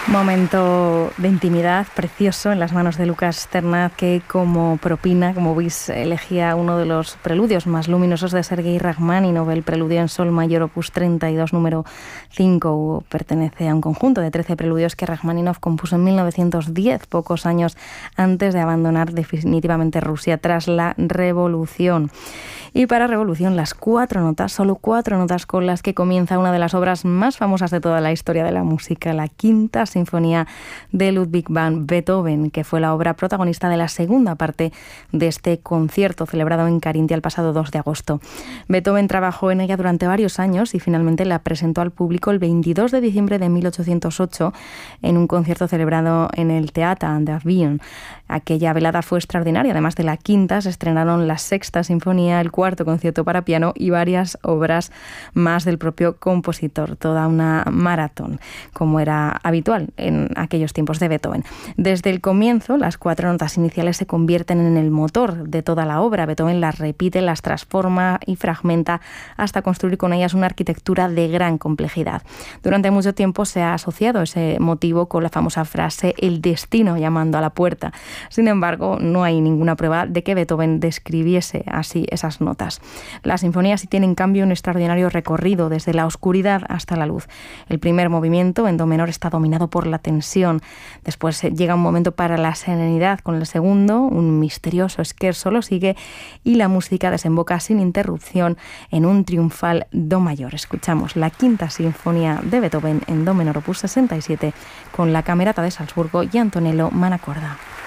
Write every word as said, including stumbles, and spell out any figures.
Momento de intimidad precioso en las manos de Lucas Ternat, que como propina, como veis, elegía uno de los preludios más luminosos de Sergei Rajmáninov, el preludio en sol mayor opus treinta y dos número cinco. Pertenece a un conjunto de trece preludios que Rajmáninov compuso en mil novecientos diez, pocos años antes de abandonar definitivamente Rusia tras la Revolución. Y para Revolución, las cuatro notas, solo cuatro notas con las que comienza una de las obras más famosas de toda la historia de la música, la Quinta Sinfonía de Ludwig van Beethoven, que fue la obra protagonista de la segunda parte de este concierto celebrado en Carintia el pasado dos de agosto. Beethoven trabajó en ella durante varios años y finalmente la presentó al público el veintidós de diciembre de mil ochocientos ocho en un concierto celebrado en el Theater an der Wien. Aquella velada fue extraordinaria. Además de la quinta, se estrenaron la Sexta Sinfonía, el cuarto concierto para piano y varias obras más del propio compositor. Toda una maratón, como era habitual en aquellos tiempos de Beethoven. Desde el comienzo, las cuatro notas iniciales se convierten en el motor de toda la obra. Beethoven las repite, las transforma y fragmenta hasta construir con ellas una arquitectura de gran complejidad. Durante mucho tiempo se ha asociado ese motivo con la famosa frase «el destino llamando a la puerta». Sin embargo, no hay ninguna prueba de que Beethoven describiese así esas notas. Las sinfonías sí tienen en cambio un extraordinario recorrido desde la oscuridad hasta la luz. El primer movimiento en do menor está dominado por la tensión. Después llega un momento para la serenidad con el segundo, un misterioso scherzo lo sigue y la música desemboca sin interrupción en un triunfal do mayor. Escuchamos la Quinta Sinfonía de Beethoven en do menor opus sesenta y siete con la Camerata de Salzburgo y Antonello Manacorda.